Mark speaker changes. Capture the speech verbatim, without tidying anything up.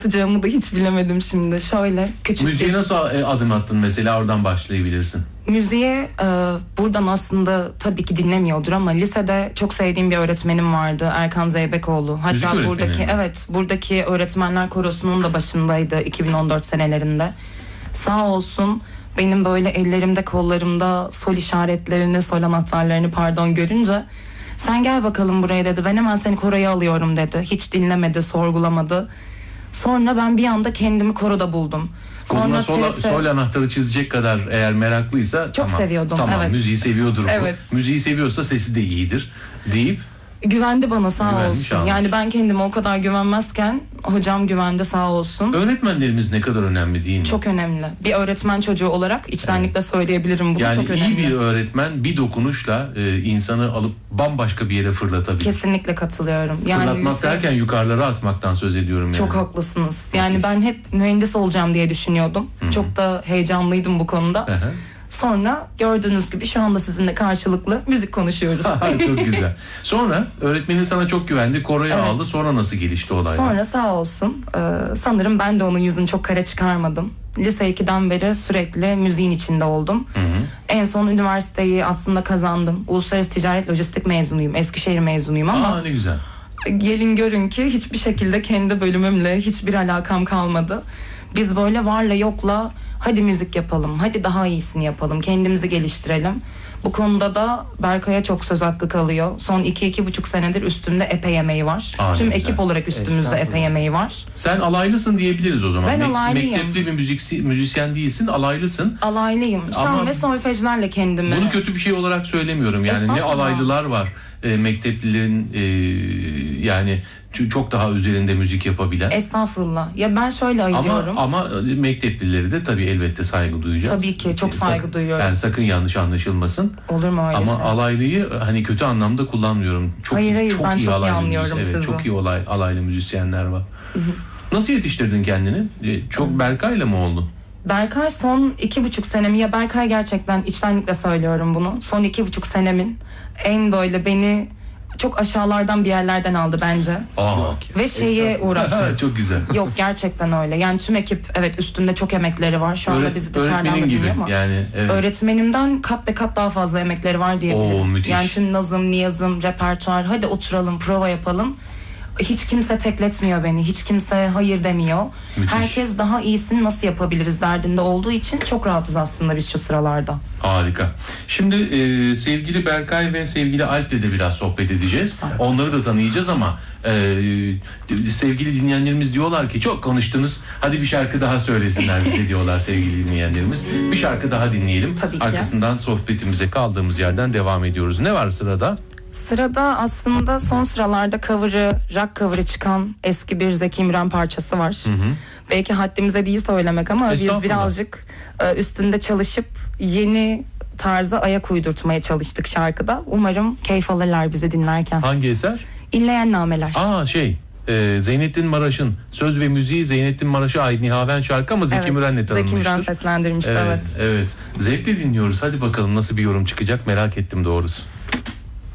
Speaker 1: Atacağımı da hiç bilemedim şimdi. Şöyle küçük
Speaker 2: Müziğe
Speaker 1: bir...
Speaker 2: nasıl adım attın mesela, oradan başlayabilirsin.
Speaker 1: Müziğe e, buradan aslında tabii ki dinlemiyordur ama lisede çok sevdiğim bir öğretmenim vardı, Erkan Zeybekoğlu. Hatta buradaki mi? evet buradaki öğretmenler korosunun da başındaydı iki bin on dört senelerinde. Sağ olsun, benim böyle ellerimde kollarımda sol işaretlerini, sol anahtarlarını pardon görünce sen gel bakalım buraya dedi. Ben hemen seni koroya alıyorum dedi. Hiç dinlemedi, sorgulamadı. Sonra ben bir anda kendimi koroda buldum.
Speaker 2: Sonra sol, sol anahtarı çizecek kadar eğer meraklıysa
Speaker 1: çok
Speaker 2: tamam,
Speaker 1: seviyordum.
Speaker 2: Tamam,
Speaker 1: evet.
Speaker 2: müziği seviyordur.
Speaker 1: Evet.
Speaker 2: Müziği seviyorsa sesi de iyidir deyip
Speaker 1: güvendi bana, sağ
Speaker 2: güvenmiş,
Speaker 1: olsun.
Speaker 2: almış.
Speaker 1: Yani ben kendime o kadar güvenmezken hocam güvendi, sağ olsun.
Speaker 2: Öğretmenlerimiz ne kadar önemli değil mi?
Speaker 1: Çok önemli. Bir öğretmen çocuğu olarak içtenlikle evet. söyleyebilirim bunu, yani çok önemli.
Speaker 2: Yani iyi bir öğretmen bir dokunuşla e, insanı alıp bambaşka bir yere fırlatabilir.
Speaker 1: Kesinlikle katılıyorum. Yani
Speaker 2: Fırlatmak
Speaker 1: lise...
Speaker 2: derken yukarılara atmaktan söz ediyorum yani.
Speaker 1: Çok haklısınız. Yani ben hep mühendis olacağım diye düşünüyordum. Hı-hı. Çok da heyecanlıydım bu konuda. Hı-hı. Sonra gördüğünüz gibi şu anda sizinle karşılıklı müzik konuşuyoruz.
Speaker 2: Çok güzel. Sonra öğretmenin sana çok güvendi, koroya evet. aldı. Sonra nasıl gelişti olaylar?
Speaker 1: Sonra sağ olsun. Ee, sanırım ben de onun yüzünü çok kara çıkarmadım. Lise ikiden beri sürekli müziğin içinde oldum. Hı hı. En son üniversiteyi aslında kazandım. Uluslararası Ticaret Lojistik mezunuyum. Eskişehir mezunuyum ama...
Speaker 2: Aa, ne güzel.
Speaker 1: Gelin görün ki hiçbir şekilde kendi bölümümle hiçbir alakam kalmadı. Biz böyle varla yokla hadi müzik yapalım, hadi daha iyisini yapalım, kendimizi geliştirelim. Bu konuda da Berkay'a çok söz hakkı kalıyor. Son iki iki buçuk senedir üstümde epey emeği var. Aa, Tüm ekip güzel. olarak üstümüzde epey emeği var.
Speaker 2: Sen alaylısın diyebiliriz o zaman.
Speaker 1: Ben Me- alaylıyım.
Speaker 2: Mektepli bir müzik, müzisyen değilsin, alaylısın.
Speaker 1: Alaylıyım. Şan Ama ve solfejlerle kendimi...
Speaker 2: Bunu kötü bir şey olarak söylemiyorum. Yani ne alaylılar var. E, mekteplilerin e, yani çok daha üzerinde müzik yapabilen.
Speaker 1: Estağfurullah. Ya ben şöyle ayırıyorum.
Speaker 2: Ama, ama mekteplileri de tabii elbette saygı duyacağız.
Speaker 1: Tabii ki çok saygı
Speaker 2: sakın,
Speaker 1: duyuyorum.
Speaker 2: Yani sakın yanlış anlaşılmasın.
Speaker 1: Olur mu öyle
Speaker 2: ama
Speaker 1: şey?
Speaker 2: Ama alaylıyı hani kötü anlamda kullanmıyorum. Çok,
Speaker 1: hayır hayır
Speaker 2: çok
Speaker 1: ben
Speaker 2: iyi
Speaker 1: çok iyi anlıyorum
Speaker 2: müzis-
Speaker 1: sizi.
Speaker 2: Evet, çok iyi olay, alaylı müzisyenler var. Hı hı. Nasıl yetiştirdin kendini? Çok hı. Berkay'la mı oldun?
Speaker 1: Berkay son iki buçuk senemi, ya Berkay gerçekten içtenlikle söylüyorum bunu. Son iki buçuk senemin en böyle beni çok aşağılardan bir yerlerden aldı bence.
Speaker 2: Aa,
Speaker 1: ve şeye uğraştı.
Speaker 2: Çok güzel.
Speaker 1: Yok gerçekten öyle. Yani tüm ekip evet üstünde çok emekleri var. Şu anda
Speaker 2: Öğret,
Speaker 1: bizi dışarıdan da dinliyor ama
Speaker 2: yani, evet.
Speaker 1: öğretmenimden kat be kat daha fazla emekleri var diyebilirim.
Speaker 2: Oo, müthiş.
Speaker 1: Yani tüm nazım, niyazım, repertuar, hadi oturalım, prova yapalım. Hiç kimse tekletmiyor beni. Hiç kimse hayır demiyor. Müthiş. Herkes daha iyisini nasıl yapabiliriz derdinde olduğu için çok rahatız aslında biz şu sıralarda.
Speaker 2: Harika. Şimdi e, sevgili Berkay ve sevgili Alp'le de biraz sohbet edeceğiz. Evet. Onları da tanıyacağız ama e, sevgili dinleyenlerimiz diyorlar ki çok konuştunuz. Hadi bir şarkı daha söylesinler bize diyorlar sevgili dinleyenlerimiz. Bir şarkı daha dinleyelim.
Speaker 1: Tabii ki.
Speaker 2: Arkasından sohbetimize kaldığımız yerden devam ediyoruz. Ne var sırada?
Speaker 1: Sırada aslında son sıralarda cover'ı, rock cover'ı çıkan eski bir Zeki Müren parçası var. Hı hı. Belki haddimize değil söylemek ama biz birazcık üstünde çalışıp yeni tarza ayak uydurtmaya çalıştık şarkıda. Umarım keyif alırlar bizi dinlerken.
Speaker 2: Hangi eser?
Speaker 1: İnleyen Nameler.
Speaker 2: Aa şey... Ee, Zeynettin Maraş'ın söz ve müziği Zeynettin Maraş'a ait Nihaven şarkı ama Zeki
Speaker 1: evet,
Speaker 2: Müren'le tanınmıştır.
Speaker 1: Zeki Müren seslendirmişti
Speaker 2: evet,
Speaker 1: evet.
Speaker 2: Evet. Zevkle dinliyoruz. Hadi bakalım nasıl bir yorum çıkacak merak ettim doğrusu.